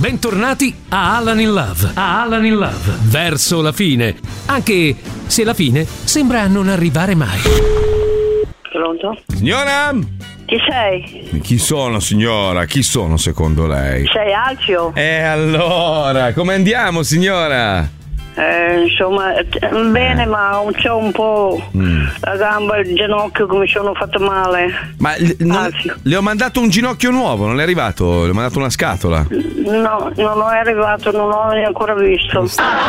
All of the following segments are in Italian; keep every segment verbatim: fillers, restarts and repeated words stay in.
Bentornati a Alan in Love. A Alan in Love. Verso la fine. Anche se la fine sembra non arrivare mai. Pronto? Signora? Chi sei? Chi sono, signora? Chi sono secondo lei? Sei Alfio? E allora, come andiamo, signora? Eh, insomma, bene, ma c'ho un po' mm. la gamba e il ginocchio che mi sono fatto male. Ma l- non, le ho mandato un ginocchio nuovo, non è arrivato? Le ho mandato una scatola? No, non è arrivato, non l'ho ancora visto.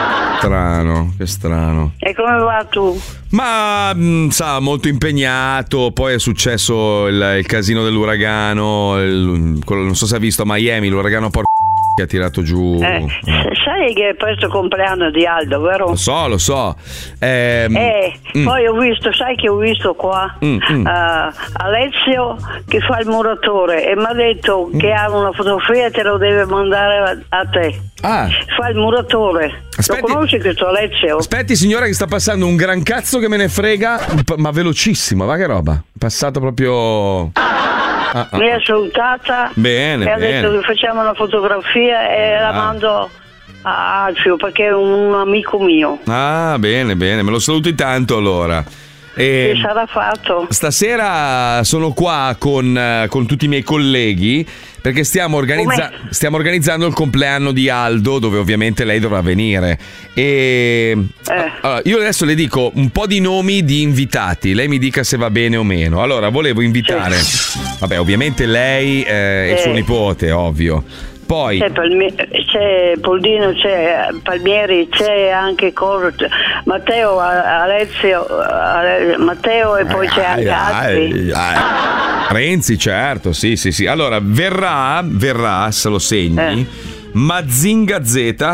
Strano, che strano. E come va tu? Ma mh, sa, molto impegnato. Poi è successo il, il casino dell'uragano, il, quello, non so se ha visto a Miami, l'uragano por- che ha tirato giù. Eh, sai che è questo compleanno di Aldo, vero? Lo so, lo so. Eh, eh mm. Poi ho visto, sai che ho visto qua mm, mm. Uh, Alessio che fa il muratore e mi ha detto mm. che ha una fotografia e te lo deve mandare a, a te. Ah. Fa il muratore. Aspetti, lo conosci questo Alessio? Aspetti, signora, che sta passando un gran cazzo che me ne frega, ma velocissimo, va che roba. Passato proprio. Ah, ah. Mi ha salutata. Bene, e ha bene. detto che facciamo una fotografia e ah. la mando a Alfio perché è un amico mio. Ah, bene, bene, me lo saluti tanto allora. E che sarà fatto? Stasera sono qua con, con tutti i miei colleghi perché stiamo, organizza- stiamo organizzando il compleanno di Aldo, dove ovviamente lei dovrà venire. E eh. allora, io adesso le dico un po' di nomi di invitati, lei mi dica se va bene o meno. Allora, volevo invitare, sì. vabbè, ovviamente lei eh, e suo nipote, ovvio. Poi c'è, Palmi- c'è Poldino, c'è Palmieri, c'è anche Cor- Matteo, Alessio, Ale- Matteo e poi c'è anche altri. Renzi, certo, sì, sì, sì. Allora, verrà, verrà, se lo segni, eh. Mazinga Z. Eh,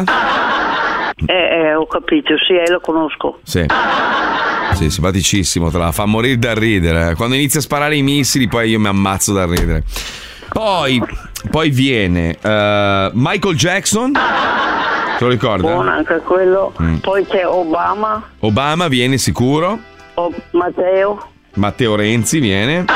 eh, ho capito, sì, eh, lo conosco. Sì. Sì, simpaticissimo, te la fa morire da ridere. Quando inizia a sparare i missili, poi io mi ammazzo da ridere. Poi, poi viene uh, Michael Jackson, te lo ricorda? Buono anche quello. Mm. Poi c'è Obama. Obama viene sicuro. O Matteo. Matteo Renzi viene.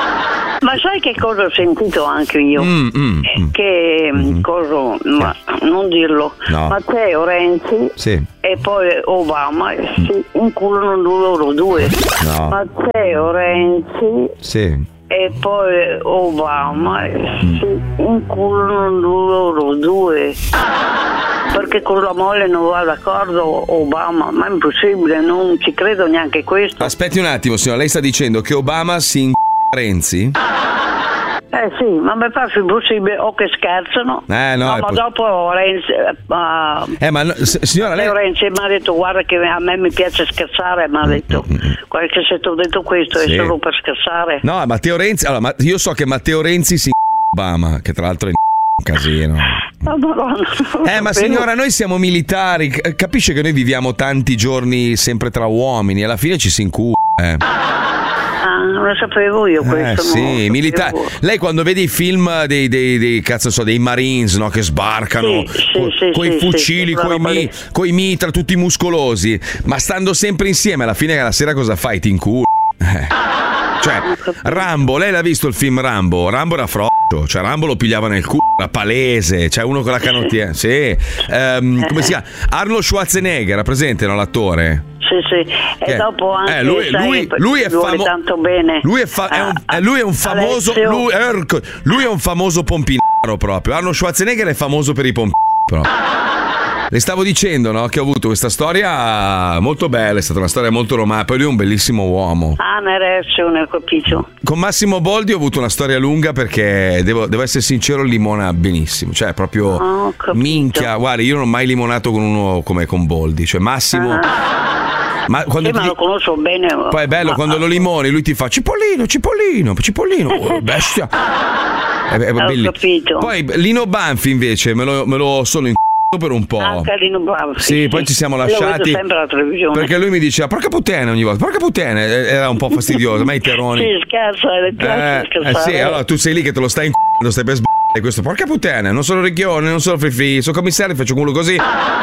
Ma sai che cosa ho sentito anche io? Mm, mm, che mm. cosa, ma non dirlo. No. Matteo Renzi sì. e poi Obama mm. si inculano loro due. No. Matteo Renzi sì. e poi Obama mm. si inculano loro due. Perché con la moglie non va d'accordo Obama, ma è impossibile, non ci credo neanche questo. Aspetti un attimo, signora, lei sta dicendo che Obama si in Renzi? Eh sì, ma mi pare impossibile, o che scherzano. Eh no, no ma poss- dopo Renzi uh, Eh ma no, signora lei Renzi mi ha detto guarda che a me mi piace scherzare, mi ha detto guarda che se ti ho detto questo sì. è solo per scherzare. No, Matteo Renzi, allora ma io so che Matteo Renzi si Obama, che tra l'altro è un casino. Oh, Madonna, eh ma signora, noi siamo militari, capisce che noi viviamo tanti giorni sempre tra uomini, alla fine ci si incuba, eh. Ah, non lo sapevo io questo. Eh, sì, militari. Lei quando vede i film dei, dei, dei cazzo so, dei Marines, no, che sbarcano sì, co, sì, coi sì, fucili, sì, coi, mi, coi mitra, tutti muscolosi, ma stando sempre insieme, alla fine la sera cosa fai? Ti inculo. Eh. Cioè, Rambo, lei l'ha visto il film Rambo? Rambo era frotto, cioè Rambo lo pigliava nel culo, era palese, c'è uno con la canottiera. Sì. Um, come si chiama? Arnold Schwarzenegger, era presente, no, l'attore? Sì, sì. E che? dopo anche eh, lui, sai, lui, lui è famoso tanto bene. Lui è, fa- è, un, è, lui è un famoso lui, er, lui è un famoso pompinaro proprio. Arnold Schwarzenegger è famoso per i pompini proprio. Le stavo dicendo, no, che ho avuto questa storia molto bella, è stata una storia molto romantica, poi lui è un bellissimo uomo. Ah, ne reazione, ho capito. Con Massimo Boldi ho avuto una storia lunga perché devo, devo essere sincero, limona benissimo, cioè proprio oh, minchia, guarda, io non ho mai limonato con uno come con Boldi, cioè Massimo ah. Ma quando sì, ti... ma lo conosco bene. Poi è bello ma... quando lo limoni, lui ti fa Cipollino, Cipollino, Cipollino, oh, bestia. È, è ho capito. Poi Lino Banfi invece me lo, me lo sono in per un po'. Anche Lino Banfi. Sì, poi ci siamo lasciati. Lo vedo sempre alla televisione. Perché lui mi diceva porca puttana ogni volta, porca puttana, era un po' fastidioso, ma i terroni. Sì, scherza, le piace eh, scherzare. Eh sì, allora tu sei lì che te lo stai in c***o, stai per sbagliare questo, porca puttana, non sono Ricchione, non sono Free, sono commissario, faccio culo così.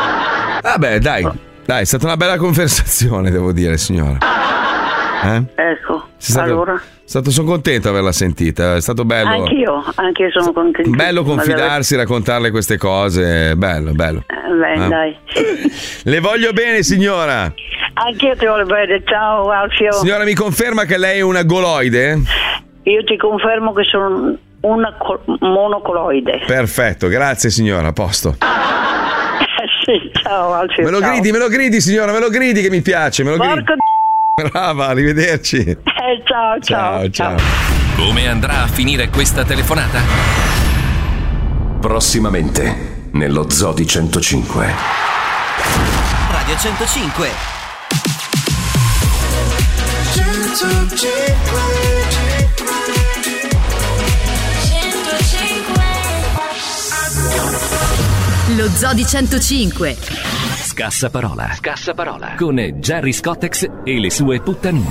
Vabbè, dai. Dai, è stata una bella conversazione, devo dire, signora. Eh? Ecco. Stato, allora? Stato, sono contento di averla sentita, è stato bello. Anch'io, anch'io sono contento. Bello confidarsi, raccontarle queste cose, bello, bello. Eh, beh, ah. dai. Le voglio bene, signora. Anch'io ti voglio bene, ciao Alfio. Signora, mi conferma che lei è una goloide? Io ti confermo che sono una col- monocoloide. Perfetto, grazie signora, a posto. Sì, ciao Alfio. Me lo ciao. gridi, me lo gridi signora, me lo gridi che mi piace, me lo gridi. Porco Brava, arrivederci. Eh, ciao, ciao, Ciao, ciao. Come andrà a finire questa telefonata? Prossimamente nello Zoo di centocinque. Radio centocinque. Lo Zoo di centocinque. Scassa parola. Scassa parola. Con Gerry Scottex e le sue puttanine.